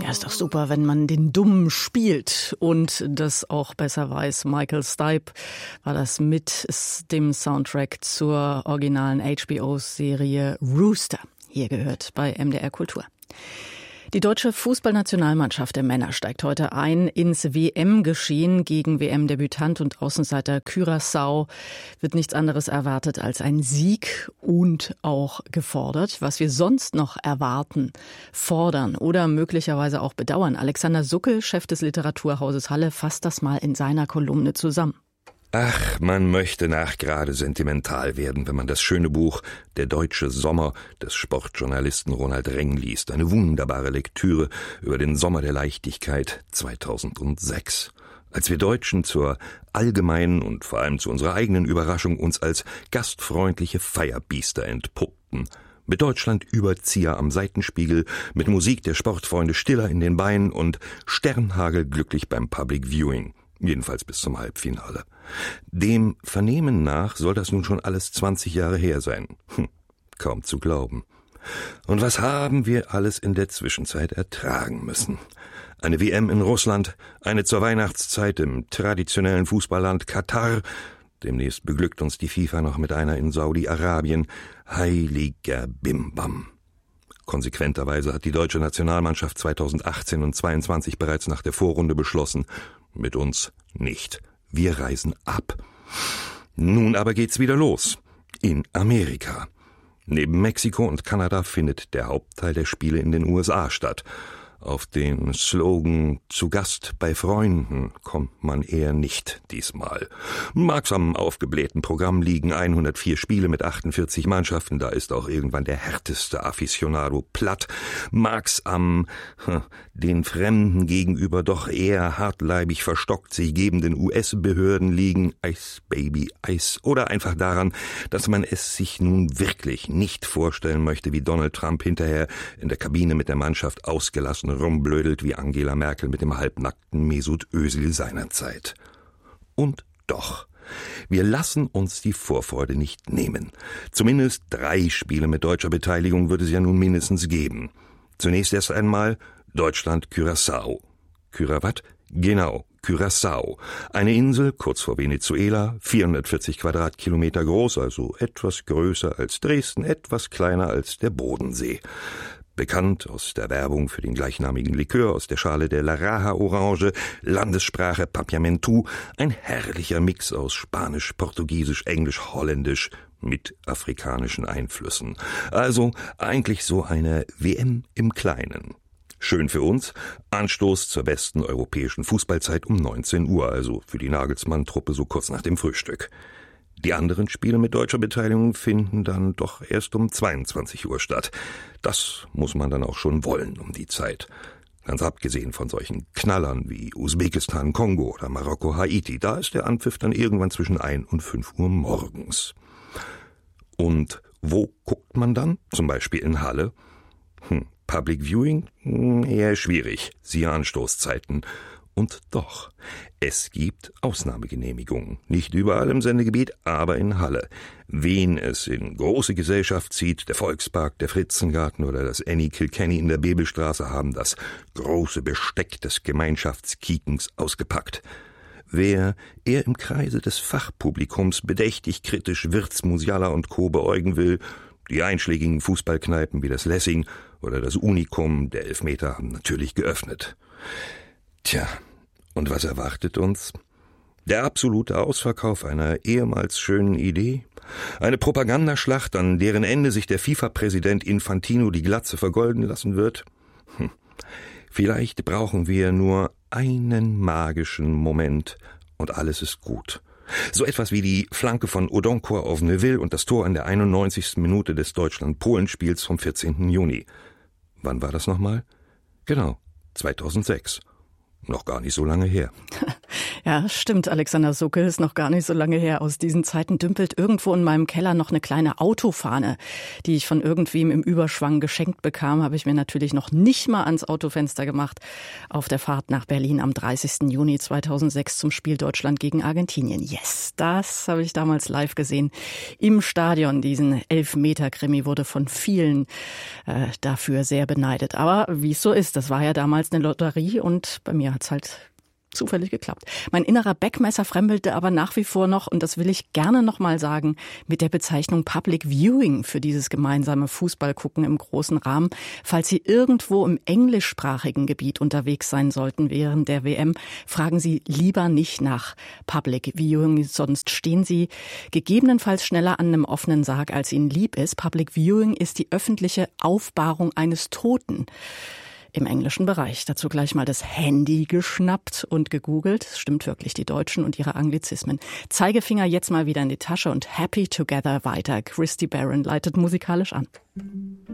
Ja, ist doch super, wenn man den Dummen spielt und das auch besser weiß. Michael Stipe war das mit dem Soundtrack zur originalen HBO-Serie Rooster. Hier gehört bei MDR Kultur. Die deutsche Fußballnationalmannschaft der Männer steigt heute ein ins WM-Geschehen. Gegen WM-Debütant und Außenseiter Curaçao wird nichts anderes erwartet als ein Sieg und auch gefordert. Was wir sonst noch erwarten, fordern oder möglicherweise auch bedauern. Alexander Suckel, Chef des Literaturhauses Halle, fasst das mal in seiner Kolumne zusammen. Ach, man möchte nachgerade sentimental werden, wenn man das schöne Buch »Der deutsche Sommer« des Sportjournalisten Ronald Reng liest. Eine wunderbare Lektüre über den Sommer der Leichtigkeit 2006. Als wir Deutschen zur allgemeinen und vor allem zu unserer eigenen Überraschung uns als gastfreundliche Feierbiester entpuppten. Mit Deutschland-Überzieher am Seitenspiegel, mit Musik der Sportfreunde Stiller in den Beinen und Sternhagel glücklich beim Public Viewing. Jedenfalls bis zum Halbfinale. Dem Vernehmen nach soll das nun schon alles 20 Jahre her sein. Kaum zu glauben. Und was haben wir alles in der Zwischenzeit ertragen müssen? Eine WM in Russland, eine zur Weihnachtszeit im traditionellen Fußballland Katar. Demnächst beglückt uns die FIFA noch mit einer in Saudi-Arabien. Heiliger Bimbam. Konsequenterweise hat die deutsche Nationalmannschaft 2018 und 2022 bereits nach der Vorrunde beschlossen, mit uns nicht. Wir reisen ab. Nun aber geht's wieder los. In Amerika. Neben Mexiko und Kanada findet der Hauptteil der Spiele in den USA statt. Auf den Slogan »Zu Gast bei Freunden« kommt man eher nicht diesmal. Mag's am aufgeblähten Programm liegen, 104 Spiele mit 48 Mannschaften, da ist auch irgendwann der härteste Aficionado platt. Mag's am den Fremden gegenüber doch eher hartleibig verstockt sich gebenden US-Behörden liegen, Ice Baby Ice, oder einfach daran, dass man es sich nun wirklich nicht vorstellen möchte, wie Donald Trump hinterher in der Kabine mit der Mannschaft ausgelassen rumblödelt wie Angela Merkel mit dem halbnackten Mesut Özil seinerzeit. Und doch, wir lassen uns die Vorfreude nicht nehmen. Zumindest 3 Spiele mit deutscher Beteiligung würde es ja nun mindestens geben. Zunächst erst einmal Deutschland-Curaçao. Was? Genau, Curaçao. Eine Insel kurz vor Venezuela, 440 Quadratkilometer groß, also etwas größer als Dresden, etwas kleiner als der Bodensee. Bekannt aus der Werbung für den gleichnamigen Likör aus der Schale der Laraja-Orange, Landessprache Papiamentu, ein herrlicher Mix aus Spanisch, Portugiesisch, Englisch, Holländisch mit afrikanischen Einflüssen. Also eigentlich so eine WM im Kleinen. Schön für uns, Anstoß zur besten europäischen Fußballzeit um 19 Uhr, also für die Nagelsmann-Truppe so kurz nach dem Frühstück. Die anderen Spiele mit deutscher Beteiligung finden dann doch erst um 22 Uhr statt. Das muss man dann auch schon wollen um die Zeit. Ganz abgesehen von solchen Knallern wie Usbekistan, Kongo oder Marokko, Haiti, da ist der Anpfiff dann irgendwann zwischen 1 und 5 Uhr morgens. Und wo guckt man dann? Zum Beispiel in Halle? Public Viewing? Eher schwierig, siehe Anstoßzeiten. Und doch, es gibt Ausnahmegenehmigungen. Nicht überall im Sendegebiet, aber in Halle. Wen es in große Gesellschaft zieht, der Volkspark, der Fritzengarten oder das Annie Kilkenny in der Bebelstraße haben das große Besteck des Gemeinschaftskiekens ausgepackt. Wer eher im Kreise des Fachpublikums bedächtig kritisch Wirtz, Musiala und Co. beäugen will, die einschlägigen Fußballkneipen wie das Lessing oder das Unikum der Elfmeter haben natürlich geöffnet. Tja, und was erwartet uns? Der absolute Ausverkauf einer ehemals schönen Idee? Eine Propagandaschlacht, an deren Ende sich der FIFA-Präsident Infantino die Glatze vergolden lassen wird? Vielleicht brauchen wir nur einen magischen Moment und alles ist gut. So etwas wie die Flanke von Odonkor auf Neville und das Tor in der 91. Minute des Deutschland-Polen-Spiels vom 14. Juni. Wann war das nochmal? Genau, 2006. Noch gar nicht so lange her. Ja, stimmt, Alexander Suckel, ist noch gar nicht so lange her. Aus diesen Zeiten dümpelt irgendwo in meinem Keller noch eine kleine Autofahne, die ich von irgendwem im Überschwang geschenkt bekam, habe ich mir natürlich noch nicht mal ans Autofenster gemacht. Auf der Fahrt nach Berlin am 30. Juni 2006 zum Spiel Deutschland gegen Argentinien. Yes, das habe ich damals live gesehen im Stadion. Diesen Elfmeter-Krimi wurde von vielen dafür sehr beneidet. Aber wie es so ist, das war ja damals eine Lotterie und bei mir hat's halt zufällig geklappt. Mein innerer Beckmesser fremdelte aber nach wie vor noch, und das will ich gerne noch mal sagen, mit der Bezeichnung Public Viewing für dieses gemeinsame Fußballgucken im großen Rahmen. Falls Sie irgendwo im englischsprachigen Gebiet unterwegs sein sollten während der WM, fragen Sie lieber nicht nach Public Viewing, sonst stehen Sie gegebenenfalls schneller an einem offenen Sarg, als Ihnen lieb ist. Public Viewing ist die öffentliche Aufbahrung eines Toten im englischen Bereich. Dazu gleich mal das Handy geschnappt und gegoogelt. Es stimmt wirklich, die Deutschen und ihre Anglizismen. Zeigefinger jetzt mal wieder in die Tasche und Happy Together weiter. Christy Barron leitet musikalisch an.